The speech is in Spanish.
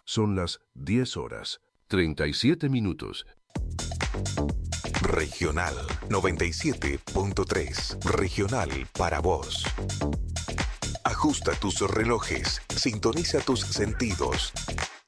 Son las 10 horas, 37 minutos. Regional 97.3. Regional para vos. Ajusta tus relojes, sintoniza tus sentidos.